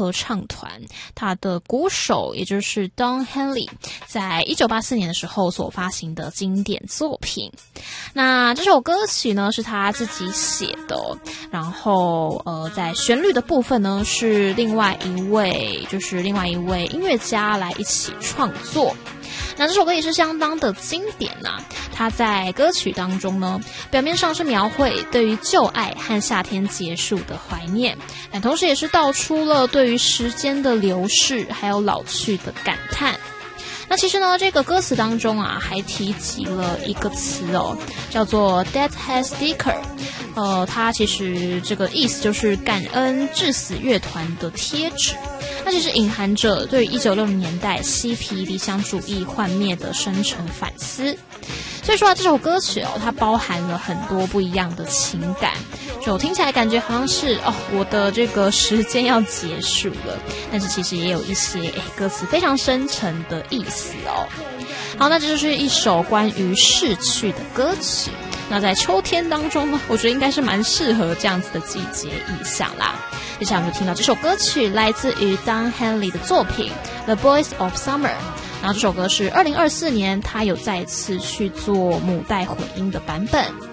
合唱团，他的鼓手也就是 Don Henley 在1984年的时候所发行的经典作品。那这首歌曲呢是他自己写的哦，然后在旋律的部分呢是另外一位音乐家来一起创作。那这首歌也是相当的经典啊，它在歌曲当中呢，表面上是描绘对于旧爱和夏天结束的怀念，但同时也是道出了对于时间的流逝还有老去的感叹。那其实呢，这个歌词当中啊，还提及了一个词哦，叫做 Dead Hat Sticker。它其实这个意思就是感恩致死乐团的贴纸。那其实隐含着对于1960年代嬉皮理想主义幻灭的深沉反思。所以说这首歌曲它包含了很多不一样的情感，就听起来感觉好像是我的这个时间要结束了，但是其实也有一些歌词非常深沉的意思哦。好，那这就是一首关于逝去的歌曲。那在秋天当中呢，我觉得应该是蛮适合这样子的季节意象啦。接下来我们就听到这首歌曲来自于 Don Henley 的作品 The Boys of Summer。然后这首歌是2024年他有再次去做母带混音的版本。